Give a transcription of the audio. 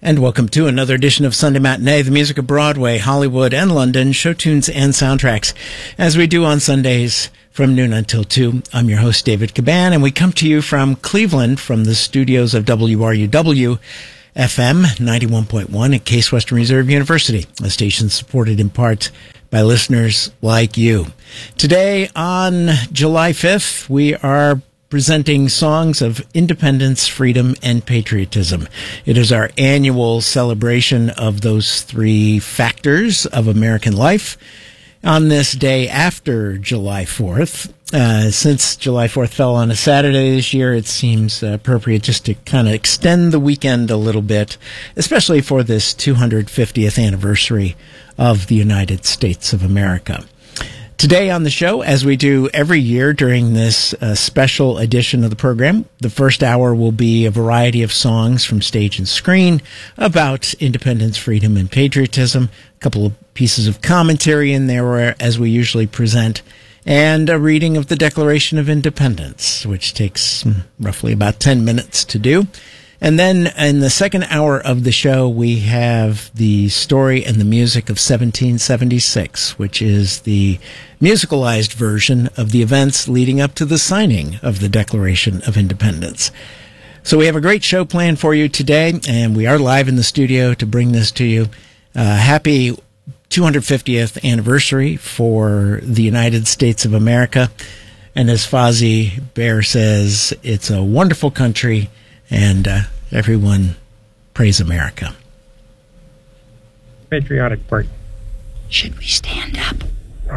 And welcome to another edition of Sunday Matinee, the music of Broadway, Hollywood, and London, show tunes and soundtracks, as we do on Sundays from noon until 2. I'm your host, David Caban, and we come to you from Cleveland, from the studios of WRUW FM 91.1 at Case Western Reserve University, a station supported in part by listeners like you. Today, on July 5th, we are presenting songs of independence, freedom, and patriotism. It is our annual celebration of those three factors of American life. On this day after July 4th, since July 4th fell on a Saturday this year, it seems appropriate just to kind of extend the weekend a little bit, especially for this 250th anniversary of the United States of America. Today on the show, as we do every year during this special edition of the program, the first hour will be a variety of songs from stage and screen about independence, freedom, and patriotism, a couple of pieces of commentary in there as we usually present, and a reading of the Declaration of Independence, which takes roughly about 10 minutes to do. And then in the second hour of the show, we have the story and the music of 1776, which is the musicalized version of the events leading up to the signing of the Declaration of Independence. So we have a great show planned for you today, and we are live in the studio to bring this to you. Happy 250th anniversary for the United States of America. And as Fozzie Bear says, it's a wonderful country, and everyone praise America. Patriotic part. Should we stand up?